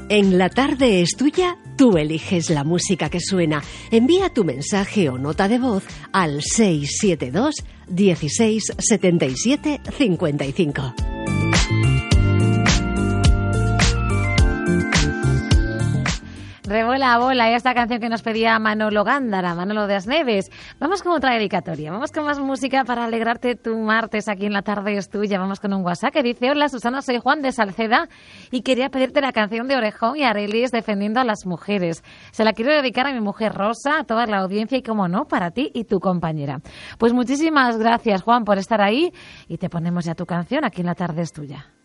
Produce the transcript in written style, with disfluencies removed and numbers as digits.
En La Tarde es Tuya, tú eliges la música que suena. Envía tu mensaje o nota de voz al 672 16 77 55. Revuela a bola, esta canción que nos pedía Manolo Gándara, Manolo de Asneves. Vamos con otra dedicatoria, vamos con más música para alegrarte tu martes aquí en La Tarde es Tuya. Vamos con un WhatsApp que dice: hola Susana, soy Juan de Salceda y quería pedirte la canción de Orejón y Arelis defendiendo a las mujeres. Se la quiero dedicar a mi mujer Rosa, a toda la audiencia y, como no, para ti y tu compañera. Pues muchísimas gracias, Juan, por estar ahí, y te ponemos ya tu canción aquí en La Tarde es Tuya.